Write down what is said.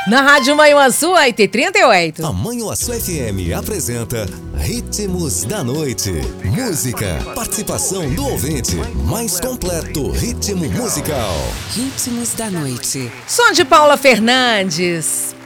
Na Rádio Manhuaçu, 8h38. A Manhuaçu FM apresenta Ritmos da Noite. Música, participação do ouvinte, mais completo ritmo musical. Ritmos da Noite. Som de Paula Fernandes.